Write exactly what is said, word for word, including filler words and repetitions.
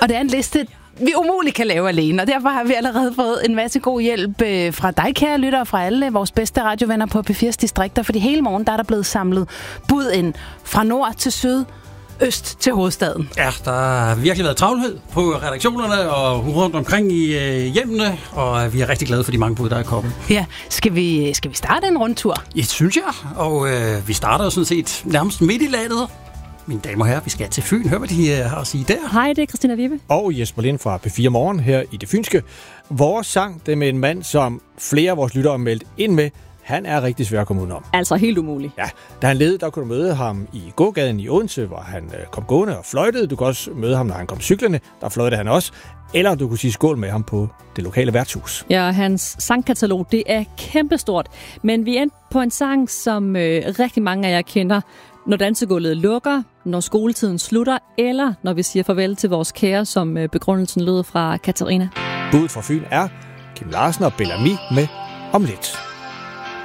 Og det er en liste, vi umuligt kan lave alene, og derfor har vi allerede fået en masse god hjælp øh, fra dig, kære lyttere, fra alle vores bedste radiovenner på P fire's distrikter, fordi hele morgen der er der blevet samlet bud ind fra nord til syd, øst til hovedstaden. Ja, der har virkelig været travlhed på redaktionerne og rundt omkring i øh, hjemmene, og vi er rigtig glade for de mange bud, der er kommet. Ja, skal vi, skal vi starte en rundtur? Ja, synes jeg, og øh, vi starter jo sådan set nærmest midt i landet. Mine damer og herrer, vi skal til Fyn. Hør, hvad de har at sige der. Hej, det er Christina Vibe. Og Jesper Lind fra P fire Morgen her i det fynske. Vores sang, det er med en mand, som flere af vores lyttere har meldt ind med. Han er rigtig svær at komme udenom. Altså helt umulig. Ja, da han levede, der kunne du møde ham i gågaden i Odense, hvor han kom gående og fløjtede. Du kunne også møde ham, når han kom cyklerne. Der fløjtede han også. Eller du kunne sige skål med ham på det lokale værtshus. Ja, hans sangkatalog, det er kæmpestort. Men vi endte på en sang, som øh, rigtig mange af jer kender. Når dansegulvet lukker, når skoletiden slutter, eller når vi siger farvel til vores kære, som øh, begrundelsen lød fra Katarina. Budet fra Fyn er Kim Larsen og Bellamy med Om lidt.